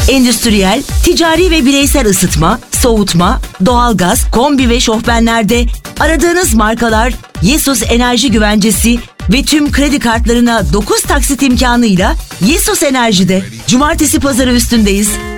Endüstriyel, ticari ve bireysel ısıtma, soğutma, doğalgaz, kombi ve şofbenlerde aradığınız markalar Yesus Enerji Güvencesi ve tüm kredi kartlarına 9 taksit imkanıyla Yesus Enerji'de. Cumartesi pazarı üstündeyiz.